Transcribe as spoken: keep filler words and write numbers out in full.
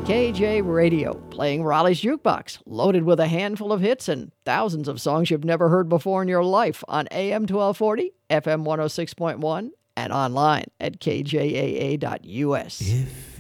K J Radio, playing Raleigh's Jukebox, loaded with a handful of hits and thousands of songs you've never heard before in your life on A M twelve forty, F M one oh six point one, and online at K J A A dot U S. If